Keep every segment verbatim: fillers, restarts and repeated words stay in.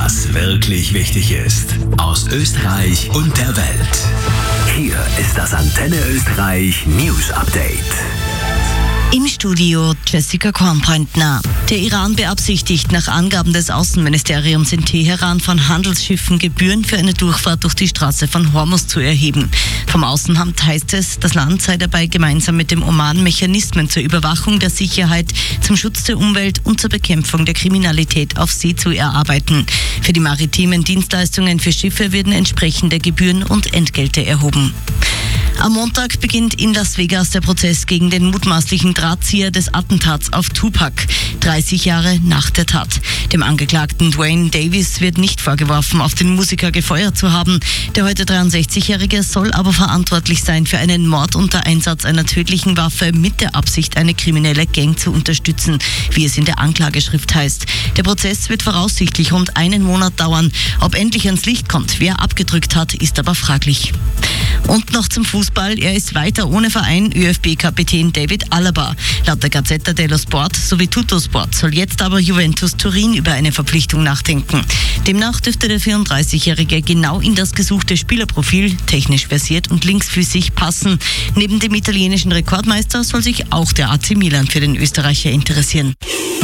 was wirklich wichtig ist. Aus Österreich und der Welt. Hier ist das Antenne Österreich News Update. Im Studio Jessica Kornpointner. Der Iran beabsichtigt nach Angaben des Außenministeriums in Teheran von Handelsschiffen Gebühren für eine Durchfahrt durch die Straße von Hormuz zu erheben. Vom Außenamt heißt es, das Land sei dabei gemeinsam mit dem Oman Mechanismen zur Überwachung der Sicherheit, zum Schutz der Umwelt und zur Bekämpfung der Kriminalität auf See zu erarbeiten. Für die maritimen Dienstleistungen für Schiffe werden entsprechende Gebühren und Entgelte erhoben. Am Montag beginnt in Las Vegas der Prozess gegen den mutmaßlichen Drahtzieher des Attentats auf Tupac, dreißig Jahre nach der Tat. Dem Angeklagten Dwayne Davis wird nicht vorgeworfen, auf den Musiker gefeuert zu haben. Der heute dreiundsechzigjährige soll aber verantwortlich sein für einen Mord unter Einsatz einer tödlichen Waffe mit der Absicht, eine kriminelle Gang zu unterstützen, wie es in der Anklageschrift heißt. Der Prozess wird voraussichtlich rund einen Monat dauern. Ob endlich ans Licht kommt, wer abgedrückt hat, ist aber fraglich. Und noch zum Fußball. Er ist weiter ohne Verein. ÖFB-Kapitän David Alaba. Laut der Gazzetta dello Sport sowie Tuttosport soll jetzt aber Juventus Turin über eine Verpflichtung nachdenken. Demnach dürfte der vierunddreißigjährige genau in das gesuchte Spielerprofil, technisch versiert und linksfüßig, passen. Neben dem italienischen Rekordmeister soll sich auch der A C Milan für den Österreicher interessieren.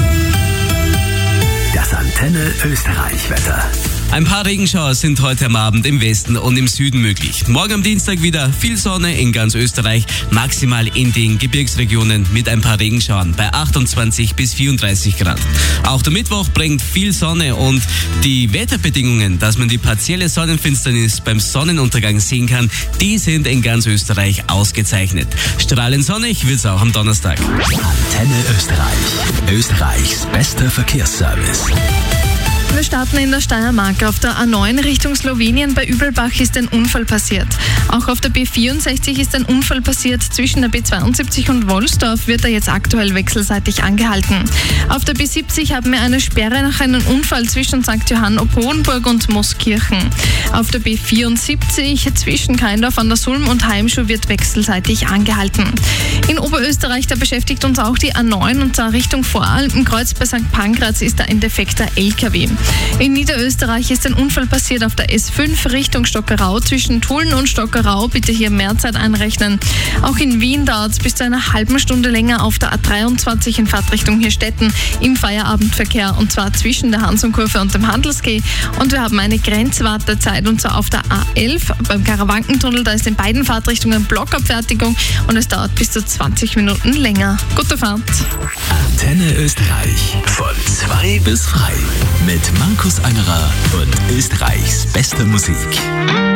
Das Antenne Österreich-Wetter. Ein paar Regenschauer sind heute am Abend im Westen und im Süden möglich. Morgen am Dienstag wieder viel Sonne in ganz Österreich, maximal in den Gebirgsregionen mit ein paar Regenschauern bei achtundzwanzig bis vierunddreißig Grad. Auch der Mittwoch bringt viel Sonne und die Wetterbedingungen, dass man die partielle Sonnenfinsternis beim Sonnenuntergang sehen kann, die sind in ganz Österreich ausgezeichnet. Strahlend sonnig wird es auch am Donnerstag. Antenne Österreich. Österreichs bester Verkehrsservice. Wir starten in der Steiermark. Auf der A neun Richtung Slowenien bei Übelbach ist ein Unfall passiert. Auch auf der B vierundsechzig ist ein Unfall passiert. Zwischen der B zweiundsiebzig und Wollsdorf wird er jetzt aktuell wechselseitig angehalten. Auf der B siebzig haben wir eine Sperre nach einem Unfall zwischen Sankt Johann ob Hohenburg und Mooskirchen. Auf der B vierundsiebzig zwischen Kaindorf an der Sulm und Heimschuh wird wechselseitig angehalten. In Oberösterreich, da beschäftigt uns auch die A neun und zwar Richtung Voralpenkreuz bei Sankt Pankraz ist da ein defekter L K W. In Niederösterreich ist ein Unfall passiert auf der S fünf Richtung Stockerau zwischen Tulln und Stockerau. Bitte hier mehr Zeit einrechnen. Auch in Wien dauert es bis zu einer halben Stunde länger auf der A dreiundzwanzig in Fahrtrichtung Hirstetten im Feierabendverkehr und zwar zwischen der Hansonkurve und dem Handelsquai. Und wir haben eine Grenzwartezeit und zwar auf der A elf beim Karawankentunnel. Da ist in beiden Fahrtrichtungen Blockabfertigung und es dauert bis zu zwanzig Minuten länger. Gute Fahrt! Antenne Österreich. Von zwei bis frei. Mit Markus Angerer und Österreichs bester Musik.